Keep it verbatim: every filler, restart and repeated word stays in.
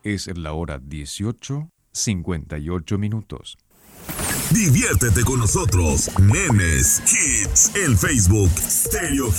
Es la hora dieciocho, cincuenta y ocho minutos. Diviértete con nosotros, Memes Hits, en Facebook, Stereo